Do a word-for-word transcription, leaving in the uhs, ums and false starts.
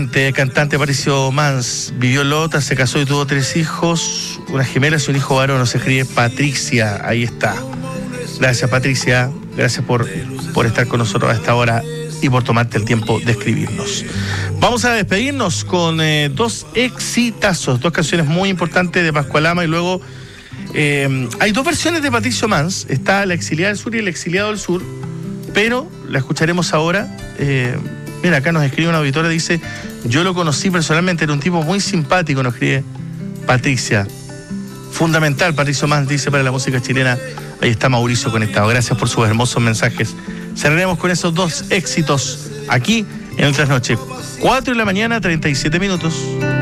excelente cantante Patricio Mans. Vivió en Lota, se casó y tuvo tres hijos, unas gemelas y un hijo varón. Se escribe Patricia, ahí está. Gracias, Patricia, gracias por, por estar con nosotros a esta hora y por tomarte el tiempo de escribirnos. Vamos a despedirnos con eh, dos exitazos, dos canciones muy importantes de Pascualama y luego eh, hay dos versiones de Patricio Mans, está La Exiliada del Sur y El Exiliado del Sur, pero la escucharemos ahora. Eh, mira, acá nos escribe una auditora, dice, yo lo conocí personalmente, era un tipo muy simpático, nos escribe Patricia. Fundamental, Patricio Mans, dice, para la música chilena. Ahí está Mauricio conectado. Gracias por sus hermosos mensajes. Cerraremos con esos dos éxitos aquí en el Trasnoche. cuatro de la mañana, treinta y siete minutos.